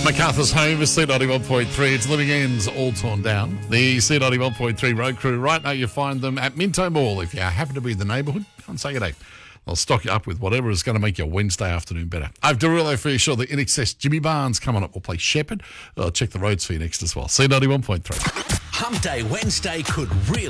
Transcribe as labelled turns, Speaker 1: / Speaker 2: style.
Speaker 1: MacArthur's home is C91.3. Its living ends all torn down. The C91.3 road crew, right now you find them at Minto Mall. If you happen to be in the neighbourhood, come and say good day. They'll stock you up with whatever is going to make your Wednesday afternoon better. I've Derulo for you, sure. The In Excess Jimmy Barnes coming up. We'll play Shepherd. Check the roads for you next as well. C91.3.
Speaker 2: Hump Day Wednesday could really